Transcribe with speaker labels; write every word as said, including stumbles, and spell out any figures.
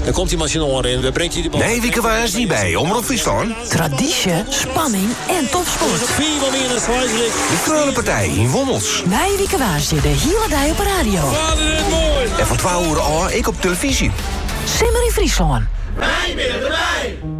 Speaker 1: Dan komt die machine in. Dan brengt hij de bal.
Speaker 2: Nee, Wieke waar is niet bij. Omroep Friesland.
Speaker 3: Traditie, spanning en topsport.
Speaker 2: De Krullenpartij in Wommels.
Speaker 3: Wij Wieke Waarsje, de hele dag op de radio.
Speaker 2: En van twaalf uur al ik op televisie.
Speaker 3: Simmer in Friesland.
Speaker 4: Wij willen erbij.